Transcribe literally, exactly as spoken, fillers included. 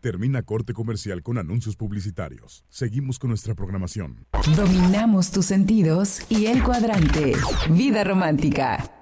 Termina corte comercial con anuncios publicitarios. Seguimos con nuestra programación. Dominamos tus sentidos y el cuadrante. Vida romántica.